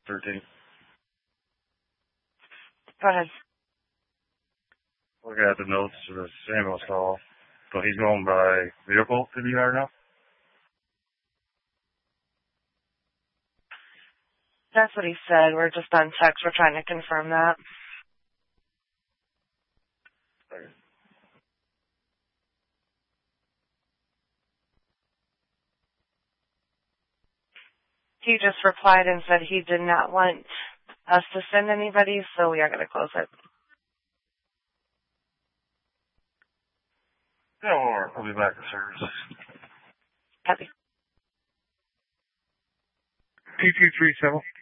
13. Go ahead. Looking at the notes of the ambulance call. So he's going by vehicle to be right now? That's what he said. We're just on text. We're trying to confirm that. Okay. He just replied and said he did not want us to send anybody, so we are going to close it. Yeah, we'll be back to service. Happy. 2237.